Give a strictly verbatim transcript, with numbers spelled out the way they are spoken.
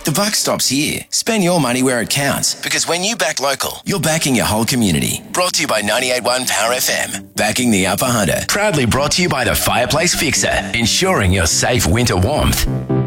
The buck stops here. Spend your money where it counts, because when you back local, you're backing your whole community. Brought to you by ninety-eight point one Power F M. Backing the Upper Hunter. Proudly brought to you by the Fireplace Fixer, ensuring your safe winter warmth.